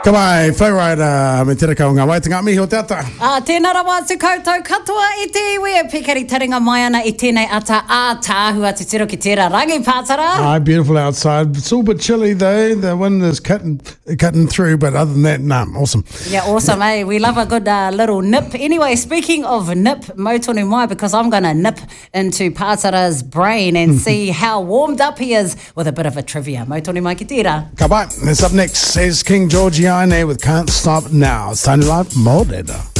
Ka mai, whai raira, me tere kau ngā waitinga mihi o te ata. Tēnā rawa te koutou katoa i te iwi e pikari taringa mai ana i tēnei ata tāhua te tiro ki tērā rangi pātara. Beautiful outside. It's all a bit chilly though. The wind is cutting through, but other than that, awesome. Yeah, awesome, eh? We love a good little nip. Anyway, speaking of nip, mautonu mai, because I'm going to nip into Pātara's brain and see how warmed up he is with a bit of a trivia. Mautonu mai ki tērā. Ka bai, this up next is King Georgiane with Can't Stop Now. It's time to live Mōrena.